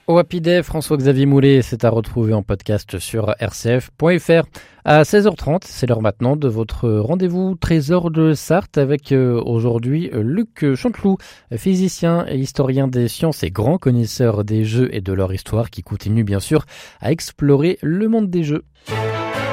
Au Happy Day, François-Xavier Moulet, c'est à retrouver en podcast sur rcf.fr. À 16h30, c'est l'heure maintenant de votre rendez-vous Trésor de Sarthe avec aujourd'hui Luc Chanteloup, physicien et historien des sciences et grand connaisseur des jeux et de leur histoire qui continue bien sûr à explorer le monde des jeux.